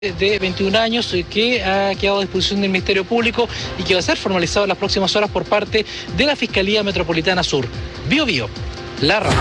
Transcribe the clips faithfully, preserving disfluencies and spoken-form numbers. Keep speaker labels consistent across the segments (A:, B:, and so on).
A: de veintiún años que ha quedado a disposición del Ministerio Público y que va a ser formalizado en las próximas horas por parte de la Fiscalía Metropolitana Sur. Bio Bio, la radio.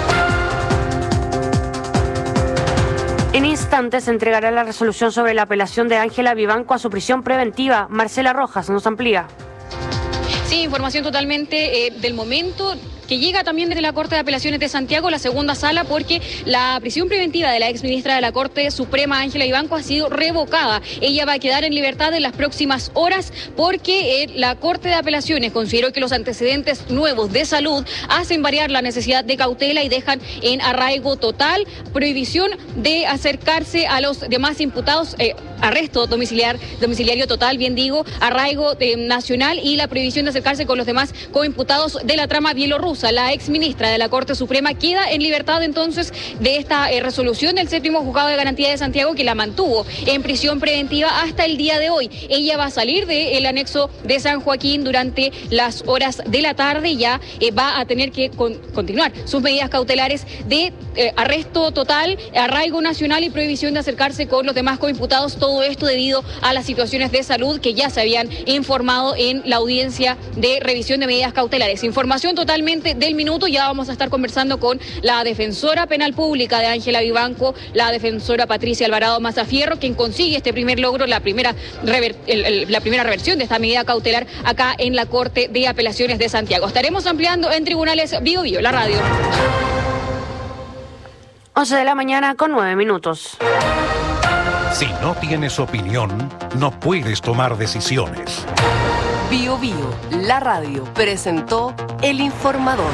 B: En instantes se entregará la resolución sobre la apelación de Ángela Vivanco a su prisión preventiva. Marcela Rojas nos amplía.
C: Sí, información totalmente eh, del momento, que llega también desde la Corte de Apelaciones de Santiago, la segunda sala, porque la prisión preventiva de la exministra de la Corte Suprema, Ángela Vivanco, ha sido revocada. Ella va a quedar en libertad en las próximas horas porque eh, la Corte de Apelaciones consideró que los antecedentes nuevos de salud hacen variar la necesidad de cautela y dejan en arraigo total, prohibición de acercarse a los demás imputados, eh, arresto domiciliar, domiciliario total, bien digo, arraigo eh, nacional y la prohibición de acercarse con los demás coimputados de la trama bielorrusa. La exministra de la Corte Suprema queda en libertad entonces de esta eh, resolución del séptimo juzgado de garantía de Santiago, que la mantuvo en prisión preventiva hasta el día de hoy. Ella va a salir del anexo de San Joaquín durante las horas de la tarde y ya eh, va a tener que con, continuar sus medidas cautelares de eh, arresto total, arraigo nacional y prohibición de acercarse con los demás coimputados. Todo esto debido a las situaciones de salud que ya se habían informado en la audiencia de revisión de medidas cautelares. Información totalmente del minuto. Ya vamos a estar conversando con la defensora penal pública de Ángela Vivanco, la defensora Patricia Alvarado Mazafierro, quien consigue este primer logro, la primera, rever, el, el, la primera reversión de esta medida cautelar acá en la Corte de Apelaciones de Santiago. Estaremos ampliando en tribunales Bio Bio, la radio.
B: once de la mañana con nueve minutos.
D: Si no tienes opinión, no puedes tomar decisiones.
E: Bio Bio, la radio, presentó El Informador.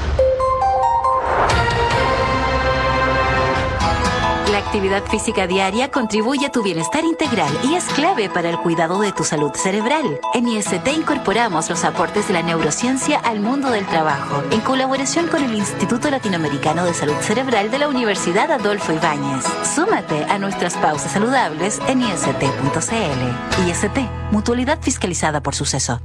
F: La actividad física diaria contribuye a tu bienestar integral y es clave para el cuidado de tu salud cerebral. En I S T incorporamos los aportes de la neurociencia al mundo del trabajo, en colaboración con el Instituto Latinoamericano de Salud Cerebral de la Universidad Adolfo Ibáñez. Súmate a nuestras pausas saludables en I S T punto C L. I S T, mutualidad fiscalizada por Suceso.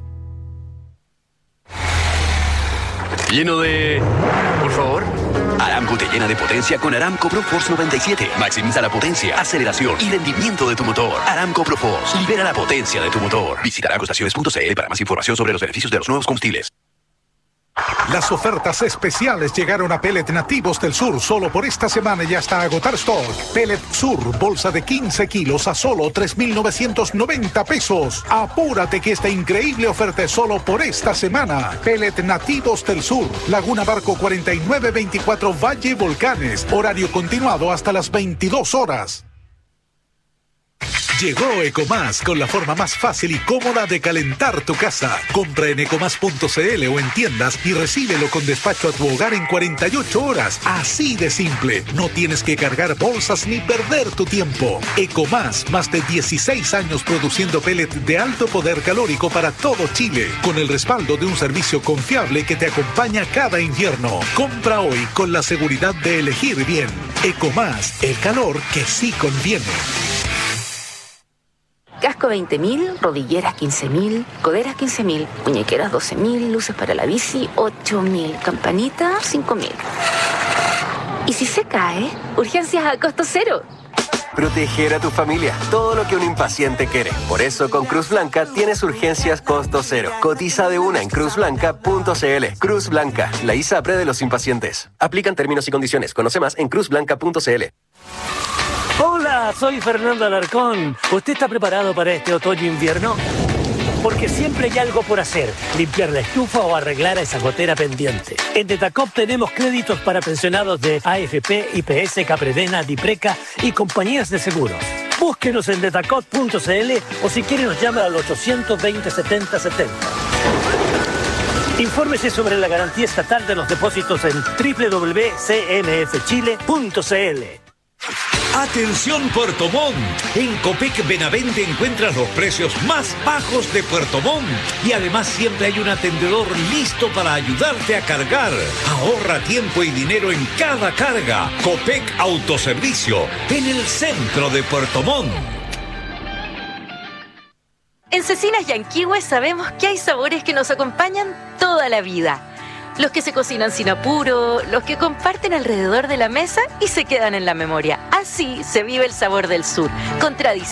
G: Lleno de... Por favor. Aramco te llena de potencia con Aramco ProForce noventa y siete. Maximiza la potencia, aceleración y rendimiento de tu motor. Aramco ProForce. Libera la potencia de tu motor. Visita aramco estaciones punto C L para más información sobre los beneficios de los nuevos combustibles.
D: Las ofertas especiales llegaron a Pellet Nativos del Sur solo por esta semana y hasta agotar stock. Pellet Sur, bolsa de quince kilos a solo tres mil novecientos noventa pesos. Apúrate que esta increíble oferta es solo por esta semana. Pellet Nativos del Sur, Laguna Barco cuarenta y nueve veinticuatro Valle Volcanes. Horario continuado hasta las veintidós horas. Llegó Ecomás con la forma más fácil y cómoda de calentar tu casa. Compra en ecomás punto C L o en tiendas y recíbelo con despacho a tu hogar en cuarenta y ocho horas. Así de simple. No tienes que cargar bolsas ni perder tu tiempo. Ecomás, más de dieciséis años produciendo pellet de alto poder calórico para todo Chile, con el respaldo de un servicio confiable que te acompaña cada invierno. Compra hoy con la seguridad de elegir bien. Ecomás, el calor que sí conviene.
H: Casco veinte mil, rodilleras quince mil, coderas quince mil, muñequeras doce mil, luces para la bici ocho mil, campanita cinco mil. ¿Y si se cae? Urgencias a costo cero.
I: Proteger a tu familia, todo lo que un impaciente quiere. Por eso con Cruz Blanca tienes urgencias costo cero. Cotiza de una en cruz blanca punto C L. Cruz Blanca, la ISAPRE de los impacientes. Aplican términos y condiciones. Conoce más en cruz blanca punto C L.
J: Hola, soy Fernando Alarcón. ¿Usted está preparado para este otoño-invierno? Porque siempre hay algo por hacer, limpiar la estufa o arreglar a esa gotera pendiente. En Detacop tenemos créditos para pensionados de A F P, I P S, Capredena, Dipreca y compañías de seguros. Búsquenos en detacop punto C L o si quiere nos llama al ochocientos veinte setenta setenta. Infórmese sobre la garantía estatal de los depósitos en doble u doble u doble u punto c m f chile punto c l.
K: ¡Atención Puerto Montt! En Copec Benavente encuentras los precios más bajos de Puerto Montt y además siempre hay un atendedor listo para ayudarte a cargar. Ahorra tiempo y dinero en cada carga. Copec Autoservicio, en el centro de Puerto Montt.
H: En Cecinas Yanquihue sabemos que hay sabores que nos acompañan toda la vida.
F: Los que se cocinan sin apuro, los que comparten alrededor de la mesa y se quedan en la memoria. Así se vive el sabor del sur, con tradición